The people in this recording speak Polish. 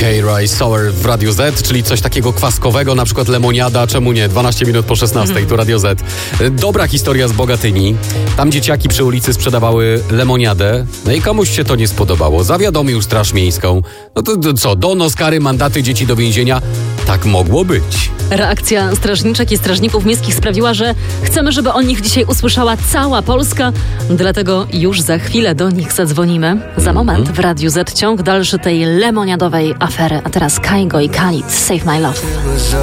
K-Rye Sour w Radio Z, czyli coś takiego kwaskowego, na przykład lemoniada, czemu nie? 12 minut po 16, tu Radio Z. Dobra historia z Bogatyni. Tam dzieciaki przy ulicy sprzedawały lemoniadę, no i komuś się to nie spodobało. Zawiadomił Straż Miejską. No to co, donos, kary, mandaty, dzieci do więzienia? Tak mogło być. Reakcja strażniczek i strażników miejskich sprawiła, że chcemy, żeby o nich dzisiaj usłyszała cała Polska. Dlatego już za chwilę do nich zadzwonimy. Za moment w Radiu Z ciąg dalszy tej lemoniadowej afery. A teraz Kaigo i Khalid, Save My Love.